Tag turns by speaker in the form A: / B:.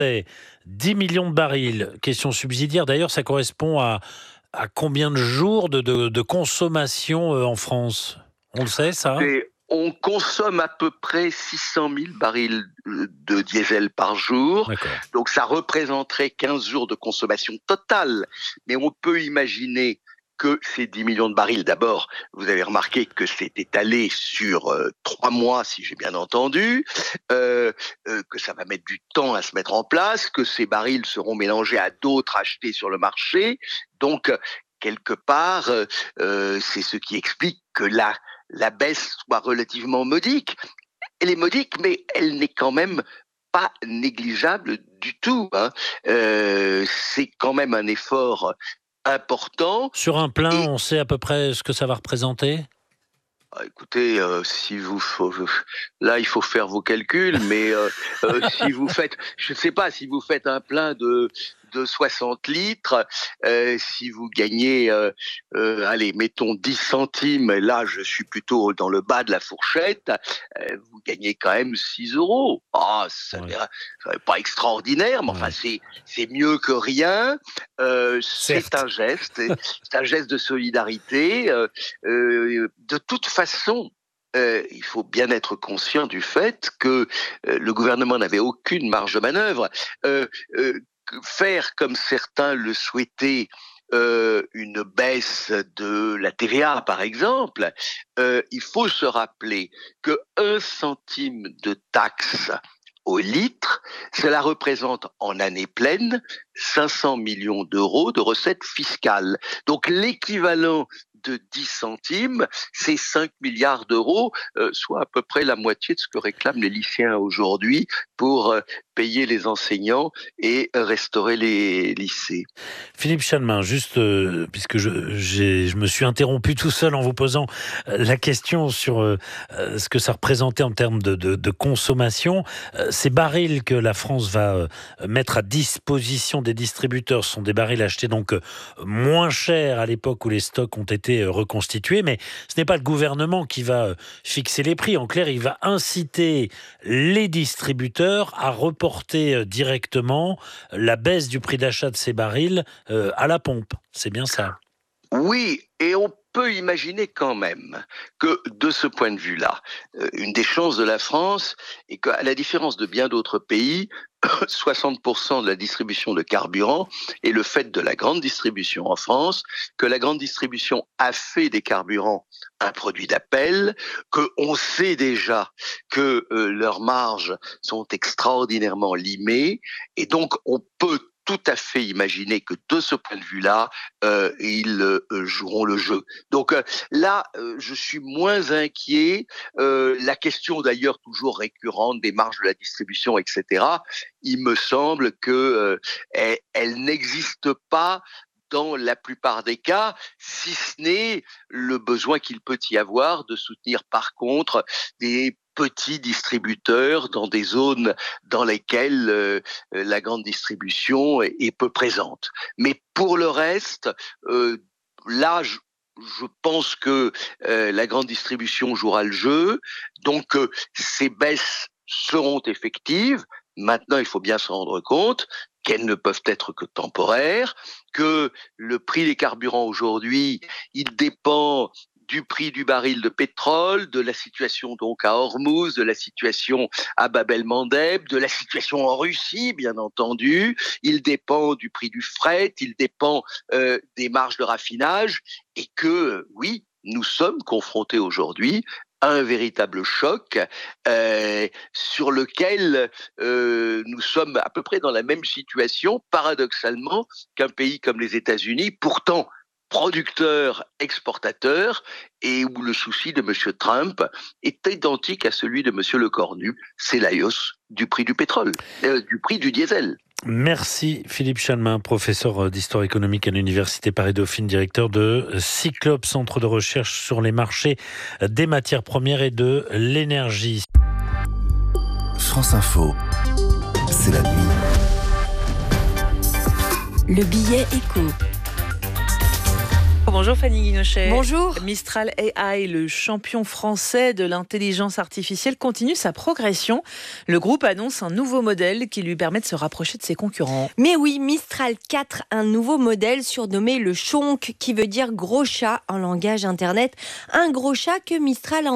A: C'est 10 millions de barils. Question subsidiaire. D'ailleurs, ça correspond à combien de jours de consommation en France? On le sait, ça?
B: Et on consomme à peu près 600 000 barils de diesel par jour.
A: D'accord.
B: Donc ça représenterait 15 jours de consommation totale. Mais on peut imaginer que ces 10 millions de barils, d'abord, vous avez remarqué que c'est étalé sur 3 mois, si j'ai bien entendu, que ça va mettre du temps à se mettre en place, que ces barils seront mélangés à d'autres achetés sur le marché. Donc, quelque part, c'est ce qui explique que la baisse soit relativement modique. Elle est modique, mais elle n'est quand même pas négligeable du tout. C'est quand même un effort important.
A: Sur un plein,
B: Et
A: on sait à peu près ce que ça va représenter?
B: écoutez, là il faut faire vos calculs, mais si vous faites, je ne sais pas, si vous faites un plein de 60 litres, si vous gagnez, allez, mettons 10 centimes, là je suis plutôt dans le bas de la fourchette, vous gagnez quand même 6 euros. Ah, ça
A: Ouais.
B: n'est pas extraordinaire, mais enfin
A: Ouais.
B: c'est mieux que rien. C'est
A: Certes.
B: c'est un geste de solidarité. De toute façon, il faut bien être conscient du fait que le gouvernement n'avait aucune marge de manœuvre. Faire comme certains le souhaitaient, une baisse de la TVA par exemple, il faut se rappeler que 1 centime de taxe au litre, cela représente en année pleine 500 millions d'euros de recettes fiscales. Donc l'équivalent de 10 centimes, c'est 5 milliards d'euros, soit à peu près la moitié de ce que réclament les lycéens aujourd'hui pour payer les enseignants et restaurer les lycées.
A: Philippe Chalmin, juste puisque je me suis interrompu tout seul en vous posant la question sur ce que ça représentait en termes de consommation. Ces barils que la France va mettre à disposition des distributeurs sont des barils achetés donc moins chers à l'époque où les stocks ont été reconstitués, mais ce n'est pas le gouvernement qui va fixer les prix. En clair, il va inciter les distributeurs à reporter directement la baisse du prix d'achat de ces barils à la pompe. C'est bien ça.
B: Oui, et on peut imaginer quand même que de ce point de vue-là, une des chances de la France est qu'à la différence de bien d'autres pays, 60% de la distribution de carburant est le fait de la grande distribution en France, que la grande distribution a fait des carburants un produit d'appel, qu'on sait déjà que leurs marges sont extraordinairement limées, et donc on peut tout à fait imaginer que de ce point de vue-là, ils joueront le jeu. Donc là, je suis moins inquiet. La question d'ailleurs toujours récurrente des marges de la distribution, etc., il me semble que elle n'existe pas dans la plupart des cas, si ce n'est le besoin qu'il peut y avoir de soutenir par contre des petits distributeurs dans des zones dans lesquelles la grande distribution est peu présente. Mais pour le reste, là, je pense que la grande distribution jouera le jeu. Donc, ces baisses seront effectives. Maintenant, il faut bien se rendre compte qu'elles ne peuvent être que temporaires, que le prix des carburants aujourd'hui, il dépend du prix du baril de pétrole, de la situation donc à Hormuz, de la situation à Bab el-Mandeb, de la situation en Russie, bien entendu. Il dépend du prix du fret, il dépend des marges de raffinage, et que, oui, nous sommes confrontés aujourd'hui à un véritable choc sur lequel nous sommes à peu près dans la même situation, paradoxalement, qu'un pays comme les États-Unis, pourtant producteur, exportateur, et où le souci de M. Trump est identique à celui de M. Lecornu, c'est la hausse du prix du pétrole, du prix du diesel.
A: Merci Philippe Chalmin, professeur d'histoire économique à l'Université Paris-Dauphine, directeur de Cyclope, centre de recherche sur les marchés des matières premières et de l'énergie.
C: France Info, c'est la nuit.
D: Le billet écho. Bonjour Fanny Guinochet.
E: Bonjour.
D: Mistral AI, le champion français de l'intelligence artificielle, continue sa progression. Le groupe annonce un nouveau modèle qui lui permet de se rapprocher de ses concurrents.
E: Mais oui, Mistral 4, un nouveau modèle surnommé le Chonk, qui veut dire gros chat en langage internet. Un gros chat que Mistral a